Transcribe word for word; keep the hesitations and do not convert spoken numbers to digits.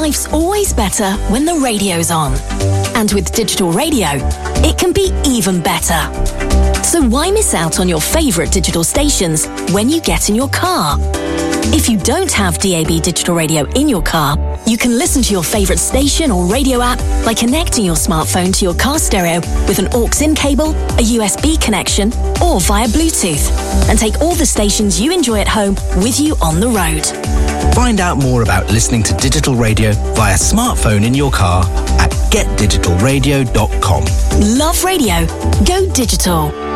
Life's always better when the radio's on. And with digital radio, it can be even better. So why miss out on your favourite digital stations when you get in your car? If you don't have D A B digital radio in your car, you can listen to your favourite station or radio app by connecting your smartphone to your car stereo with an aux in cable, a U S B connection, or via Bluetooth, and take all the stations you enjoy at home with you on the road. Find out more about listening to digital radio via smartphone in your car at get digital radio dot com. Love radio. Go digital.